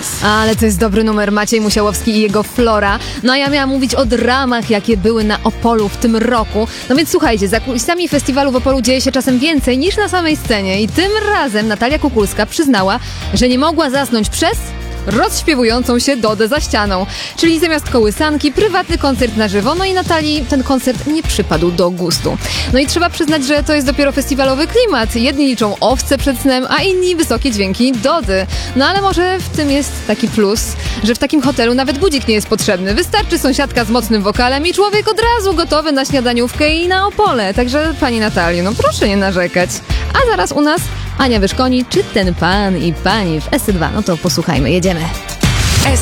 nas. Ale to jest dobry numer, Maciej Musiałowski i jego Flora. No a ja miałam mówić o dramach, jakie były na Opolu w tym roku. No więc słuchajcie, za kulisami festiwalu w Opolu dzieje się czasem więcej niż na samej scenie. I tym razem Natalia Kukulska przyznała, że nie mogła zasnąć przez rozśpiewującą się Dodę za ścianą. Czyli zamiast kołysanki, prywatny koncert na żywo. No i Natalii ten koncert nie przypadł do gustu. No i trzeba przyznać, że to jest dopiero festiwalowy klimat. Jedni liczą owce przed snem, a inni wysokie dźwięki Dody. No ale może w tym jest taki plus, że w takim hotelu nawet budzik nie jest potrzebny. Wystarczy sąsiadka z mocnym wokalem i człowiek od razu gotowy na śniadaniówkę i na Opole. Także pani Natalio, no proszę nie narzekać. A zaraz u nas Ania Wyszkoni, czy ten pan i pani w SC2. No to posłuchajmy, jedziemy.